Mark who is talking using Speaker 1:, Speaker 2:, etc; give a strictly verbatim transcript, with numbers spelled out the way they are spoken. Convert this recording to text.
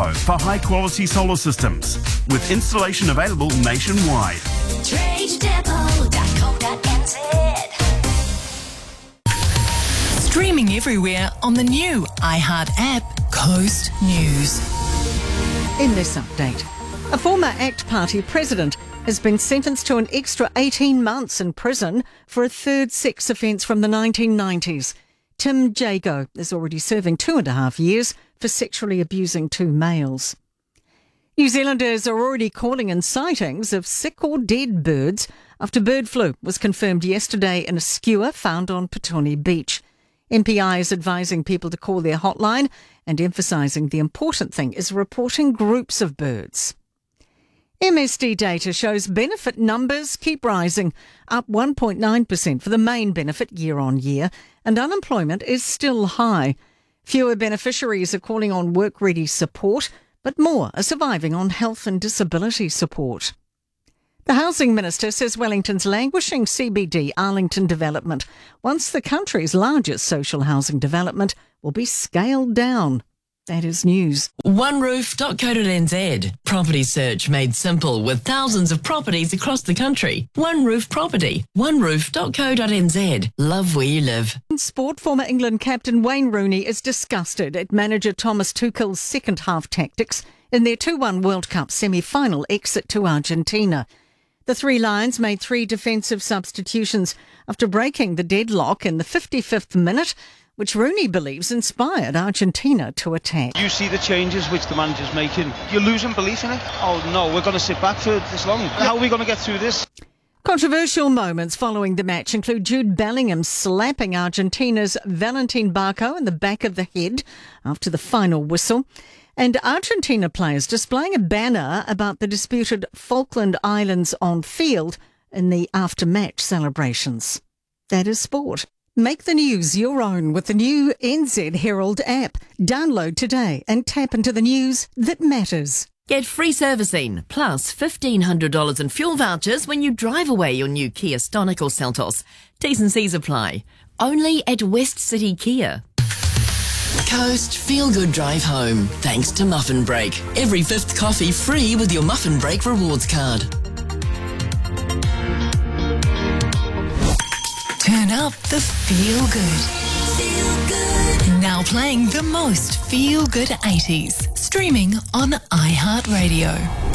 Speaker 1: Depot for high-quality solar systems, with installation available nationwide.
Speaker 2: trade depot dot co dot n z.
Speaker 3: Streaming everywhere on the new iHeart app, Coast News.
Speaker 4: In this update, a former ACT Party president has been sentenced to an extra eighteen months in prison for a third sex offence from the nineteen nineties. Tim Jago is already serving two and a half years for sexually abusing two males. New Zealanders are already calling in sightings of sick or dead birds after bird flu was confirmed yesterday in a skewer found on Petone Beach. M P I is advising people to call their hotline and emphasising the important thing is reporting groups of birds. M S D data shows benefit numbers keep rising, up one point nine percent for the main benefit year on year, and unemployment is still high. Fewer beneficiaries are calling on work-ready support, but more are surviving on health and disability support. The Housing Minister says Wellington's languishing C B D Arlington development, once the country's largest social housing development, will be scaled down. That is news.
Speaker 3: one roof dot co dot n z. Property search made simple with thousands of properties across the country. One Roof Property. one roof dot co dot n z. Love where you live.
Speaker 4: In sport, former England captain Wayne Rooney is disgusted at manager Thomas Tuchel's second-half tactics in their two one World Cup semi-final exit to Argentina. The Three Lions made three defensive substitutions after breaking the deadlock in the fifty-fifth minute, which Rooney believes inspired Argentina to attack.
Speaker 5: You see the changes which the manager's making. You're losing belief in it. Oh no, we're going to sit back for this long. How are we going to get through this?
Speaker 4: Controversial moments following the match include Jude Bellingham slapping Argentina's Valentin Barco in the back of the head after the final whistle, and Argentina players displaying a banner about the disputed Falkland Islands on field in the after-match celebrations. That is sport. Make the news your own with the new N Z Herald app. Download today and tap into the news that matters.
Speaker 3: Get free servicing, plus fifteen hundred dollars in fuel vouchers when you drive away your new Kia Stonic or Seltos. T's and C's apply. Only at West City Kia. Coast Feel Good Drive Home, thanks to Muffin Break. Every fifth coffee free with your Muffin Break rewards card. Turn up the Feel Good.
Speaker 2: Feel good.
Speaker 3: Now playing the most Feel Good eighties. Streaming on iHeartRadio.